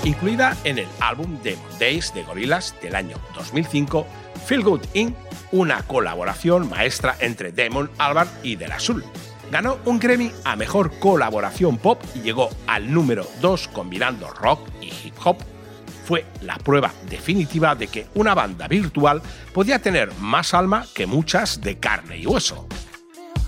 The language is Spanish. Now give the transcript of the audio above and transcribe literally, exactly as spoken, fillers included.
incluida en el álbum Demon Days de Gorillaz del año dos mil cinco, Feel Good incorporated, una colaboración maestra entre Damon Albarn y De La Soul. Ganó un Grammy a Mejor Colaboración Pop y llegó al número dos combinando rock y hip hop. Fue la prueba definitiva de que una banda virtual podía tener más alma que muchas de carne y hueso.